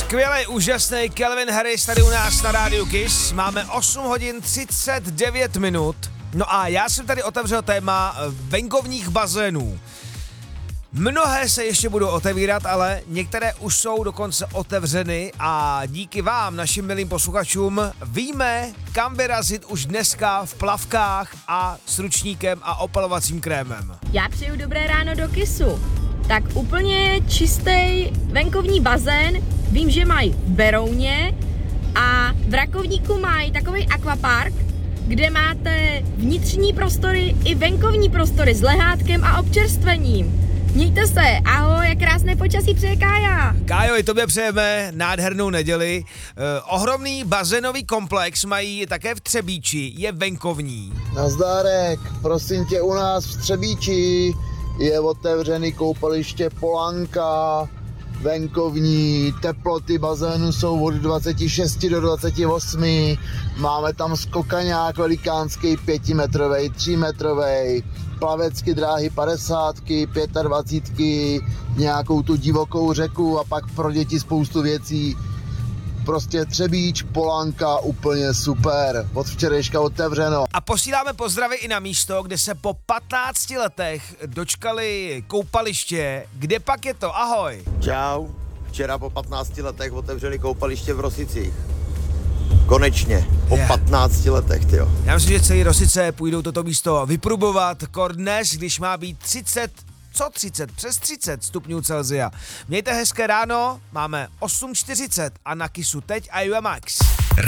Skvělý, úžasný Calvin Harris tady u nás na rádiu Kiss. Máme 8 hodin 39 minut. No a já jsem tady otevřel téma venkovních bazénů. Mnohé se ještě budou otevírat, ale některé už jsou dokonce otevřeny a díky vám, našim milým posluchačům, víme, kam vyrazit už dneska v plavkách a s ručníkem a opalovacím krémem. Já přeju dobré ráno do Kissu. Tak úplně čistý venkovní bazén, vím, že mají v Berouně a v Rakovníku mají takový akvapark, kde máte vnitřní prostory i venkovní prostory s lehátkem a občerstvením. Mějte se, ahoj, jak krásné počasí přeje Kája. Kájo, i tobě přejeme nádhernou neděli. Ohromný bazénový komplex mají také v Třebíči, je venkovní. Nazdárek, prosím tě, u nás v Třebíči je otevřený koupaliště Polanka, venkovní, teploty bazénu jsou od 26 do 28, máme tam skokaňák velikánský 5metrovej, 3metrovej, plavecky dráhy 50, 25, nějakou tu divokou řeku a pak pro děti spoustu věcí. Prostě Třebíč, Polanka, úplně super. Od včerejška otevřeno. A posíláme pozdravy i na místo, kde se po 15 letech dočkali koupaliště. Kde pak je to? Ahoj. Čau. Včera po 15 letech otevřeli koupaliště v Rosicích. Konečně. Po 15 letech, tyjo. Já myslím, že celý Rosice půjdou toto místo vyprubovat. Kor dnes, když má být 30, přes 30 stupňů Celsia. Mějte hezké ráno, máme 8:40 a na Kissu teď a Max.